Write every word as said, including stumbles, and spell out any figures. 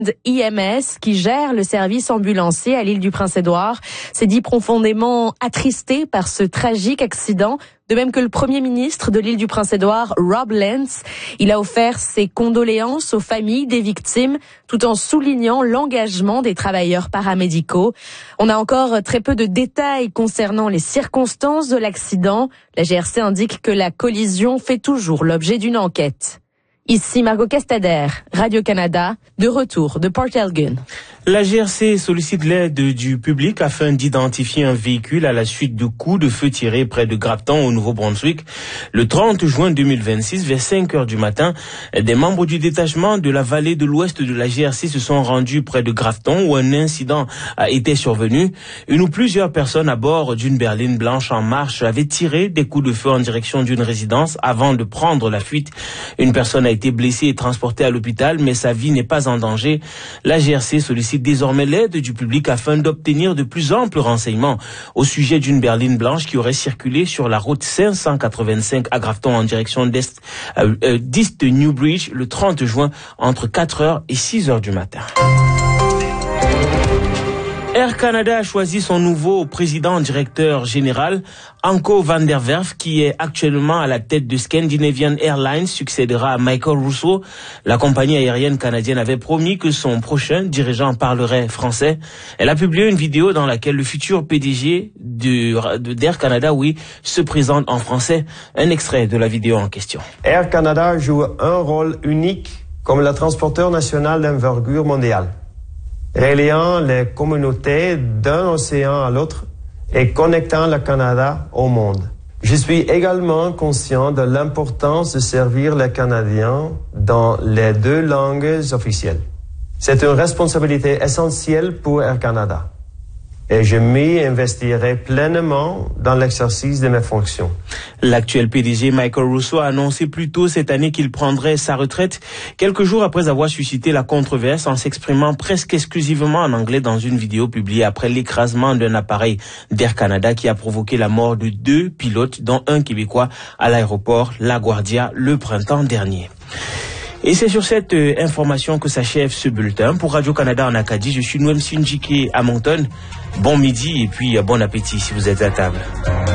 I M S, qui gère le service ambulancier à l'île du Prince-Édouard, s'est dit profondément attristé par ce tragique accident, de même que le Premier ministre de l'île du Prince-Édouard, Rob Lance. Il a offert ses condoléances aux familles des victimes, tout en soulignant l'engagement des travailleurs paramédicaux. On a encore très peu de détails concernant les circonstances de l'accident. La G R C indique que la collision fait toujours l'objet d'une enquête. Ici Margot Castader, Radio-Canada, de retour de Port Elgin. La G R C sollicite l'aide du public afin d'identifier un véhicule à la suite de coups de feu tirés près de Grafton au Nouveau-Brunswick. Le trente juin deux mille vingt-six, vers cinq heures du matin, des membres du détachement de la vallée de l'Ouest de la G R C se sont rendus près de Grafton où un incident a été survenu. Une ou plusieurs personnes à bord d'une berline blanche en marche avaient tiré des coups de feu en direction d'une résidence avant de prendre la fuite. Une personne a été blessée et transportée à l'hôpital, mais sa vie n'est pas en danger. La G R C sollicite désormais l'aide du public afin d'obtenir de plus amples renseignements au sujet d'une berline blanche qui aurait circulé sur la route cinq cent quatre-vingt-cinq à Grafton en direction d'Est, euh, euh, d'East Newbridge le trente juin entre quatre heures et six heures du matin. Air Canada a choisi son nouveau président-directeur général. Anko van der Werf, qui est actuellement à la tête de Scandinavian Airlines, succédera à Michael Rousseau. La compagnie aérienne canadienne avait promis que son prochain dirigeant parlerait français. Elle a publié une vidéo dans laquelle le futur P D G de, de, d'Air Canada, oui, se présente en français. Un extrait de la vidéo en question. Air Canada joue un rôle unique comme le transporteur national d'envergure mondiale, reliant les communautés d'un océan à l'autre et connectant le Canada au monde. Je suis également conscient de l'importance de servir les Canadiens dans les deux langues officielles. C'est une responsabilité essentielle pour Air Canada et je m'y investirai pleinement dans l'exercice de mes fonctions. L'actuel P D G Michael Rousseau a annoncé plus tôt cette année qu'il prendrait sa retraite, quelques jours après avoir suscité la controverse en s'exprimant presque exclusivement en anglais dans une vidéo publiée après l'écrasement d'un appareil d'Air Canada qui a provoqué la mort de deux pilotes, dont un Québécois, à l'aéroport LaGuardia le printemps dernier. Et c'est sur cette euh, information que s'achève ce bulletin. Pour Radio-Canada en Acadie, je suis Noël Sinjike à Moncton. Bon midi et puis euh, bon appétit si vous êtes à table.